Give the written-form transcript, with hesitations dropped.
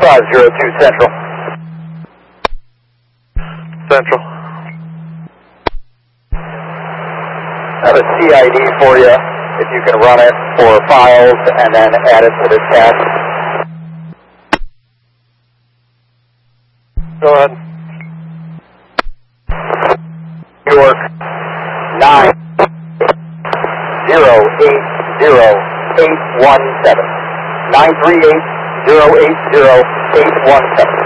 502 Central. Central. I have a CID for you, if you can run it for files and then add it to this cache. Go ahead. New York 9080817. 938080817.